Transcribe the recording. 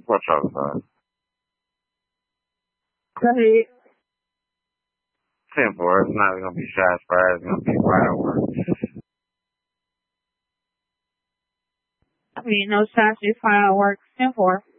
What's up, son? Go ahead. 10-4. It's not going to be shots fired. It's going to be fireworks. No shots, just fireworks. 10-4.